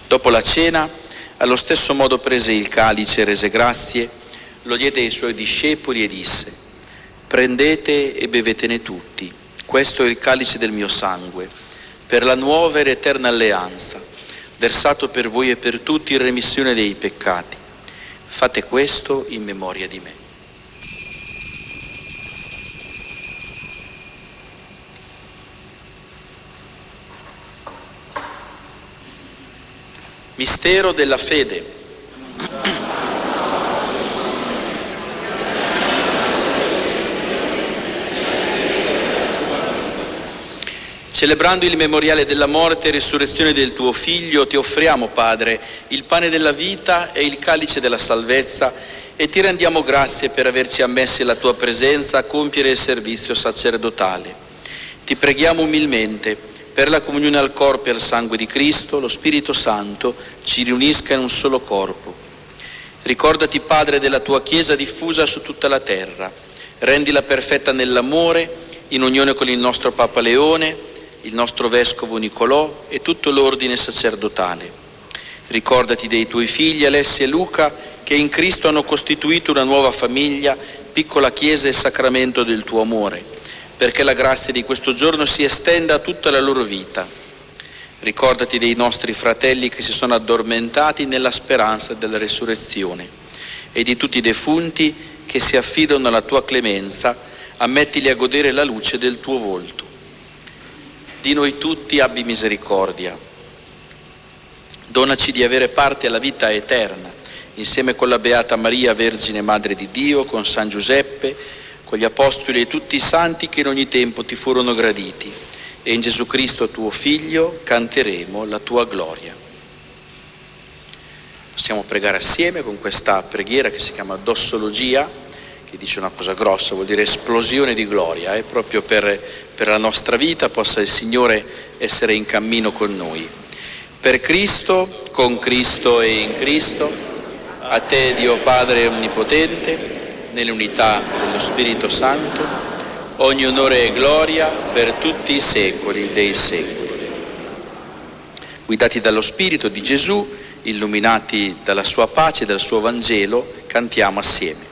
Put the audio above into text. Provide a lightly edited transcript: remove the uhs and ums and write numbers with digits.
Dopo la cena, allo stesso modo prese il calice, rese grazie, lo diede ai suoi discepoli e disse: prendete e bevetene tutti, questo è il calice del mio sangue, per la nuova ed eterna alleanza, versato per voi e per tutti in remissione dei peccati. Fate questo in memoria di me. Mistero della fede. Celebrando il memoriale della morte e risurrezione del tuo Figlio, ti offriamo, Padre, il pane della vita e il calice della salvezza e ti rendiamo grazie per averci ammessi alla tua presenza a compiere il servizio sacerdotale. Ti preghiamo umilmente per la comunione al corpo e al sangue di Cristo, lo Spirito Santo ci riunisca in un solo corpo. Ricordati, Padre, della tua Chiesa diffusa su tutta la terra. Rendila perfetta nell'amore, in unione con il nostro Papa Leone, il nostro Vescovo Nicolò e tutto l'ordine sacerdotale. Ricordati dei tuoi figli Alessia e Luca, che in Cristo hanno costituito una nuova famiglia, piccola Chiesa e sacramento del tuo amore, perché la grazia di questo giorno si estenda a tutta la loro vita. Ricordati dei nostri fratelli che si sono addormentati nella speranza della resurrezione e di tutti i defunti che si affidano alla tua clemenza, ammettili a godere la luce del tuo volto. Di noi tutti abbi misericordia. Donaci di avere parte alla vita eterna, insieme con la Beata Maria, Vergine Madre di Dio, con San Giuseppe, con gli Apostoli e tutti i santi che in ogni tempo ti furono graditi. E in Gesù Cristo, tuo Figlio, canteremo la tua gloria. Possiamo pregare assieme con questa preghiera che si chiama dossologia, che dice una cosa grossa, vuol dire esplosione di gloria, proprio per la nostra vita possa il Signore essere in cammino con noi. Per Cristo, con Cristo e in Cristo, a te Dio Padre Onnipotente, nell'unità dello Spirito Santo, ogni onore e gloria per tutti i secoli dei secoli. Guidati dallo Spirito di Gesù, illuminati dalla sua pace e dal suo Vangelo, cantiamo assieme.